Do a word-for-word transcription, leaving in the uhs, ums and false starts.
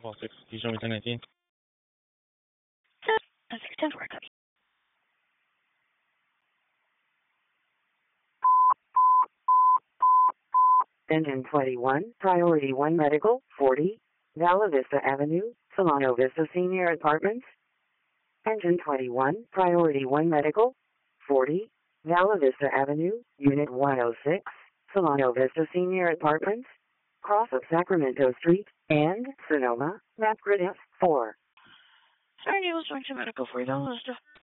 Call six, can you show me ten nineteen? six ten four, copy. Engine twenty-one, Priority one Medical, forty, Vala Vista Avenue, Solano Vista Senior Apartments. Engine twenty-one, Priority one Medical, forty, Vala Vista Avenue, Unit one oh six, Solano Vista Senior Apartments, cross of Sacramento Street, and Sonoma, map grid F four. Sorry, I was going to medical for you, Vala Vista.